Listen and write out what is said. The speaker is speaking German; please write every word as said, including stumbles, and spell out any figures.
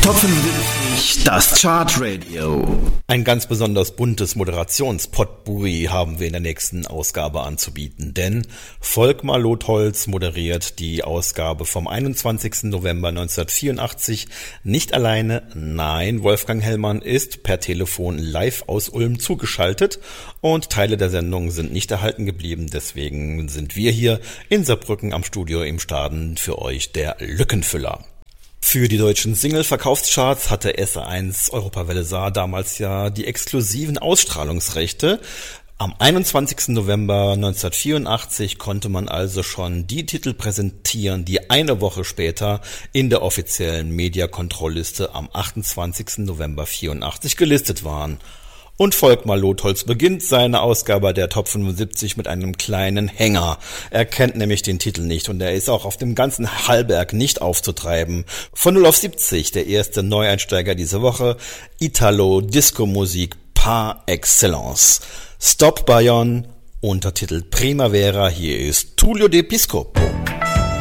Top fünfundsiebzig, das Chartradio. Ein ganz besonders buntes Moderationspotpourri haben wir in der nächsten Ausgabe anzubieten, denn Volkmar Lotholz moderiert die Ausgabe vom einundzwanzigsten November neunzehnhundertvierundachtzig nicht alleine. Nein, Wolfgang Hellmann ist per Telefon live aus Ulm zugeschaltet und Teile der Sendung sind nicht erhalten geblieben. Deswegen sind wir hier in Saarbrücken am Studio im Staden für euch der Lückenfüller. Für die deutschen Single-Verkaufscharts hatte S eins Europawelle Saar damals ja die exklusiven Ausstrahlungsrechte. Am einundzwanzigsten November neunzehnhundertvierundachtzig konnte man also schon die Titel präsentieren, die eine Woche später in der offiziellen Media-Kontrollliste am achtundzwanzigsten November vierundachtzig gelistet waren. Und Volkmar Lotholz beginnt seine Ausgabe der Top fünfundsiebzig mit einem kleinen Hänger. Er kennt nämlich den Titel nicht und er ist auch auf dem ganzen Hallberg nicht aufzutreiben. Von null auf siebzig, der erste Neueinsteiger diese Woche, Italo-Disco-Musik par excellence. Stop Bayonne, Untertitel Primavera, hier ist Tullio De Piscopo.